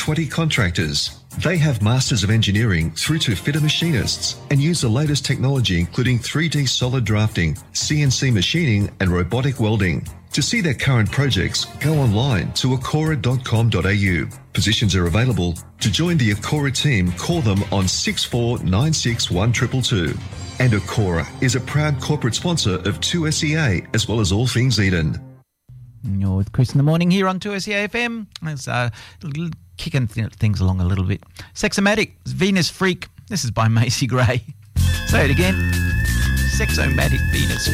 20 contractors. They have Masters of Engineering through to fitter machinists and use the latest technology including 3D solid drafting, CNC machining and robotic welding. To see their current projects, go online to acora.com.au. Positions are available. To join the Acora team, call them on 64961222. And Acora is a proud corporate sponsor of 2SEA as well as all things Eden. You're with Chris in the morning here on 2SEA FM. It's kicking things along a little bit. Sexomatic, Venus Freak. This is by Macy Gray. Say it again. Sexomatic, Venus